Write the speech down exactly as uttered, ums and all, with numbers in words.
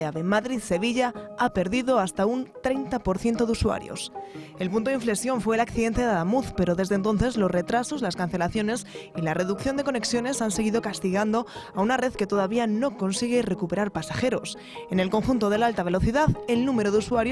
AVE Madrid-Sevilla ha perdido hasta un treinta por ciento de usuarios. El punto de inflexión fue el accidente de Adamuz, pero desde entonces los retrasos, las cancelaciones y la reducción de conexiones han seguido castigando a una red que todavía no consigue recuperar pasajeros. En el conjunto de la alta velocidad, el número de usuarios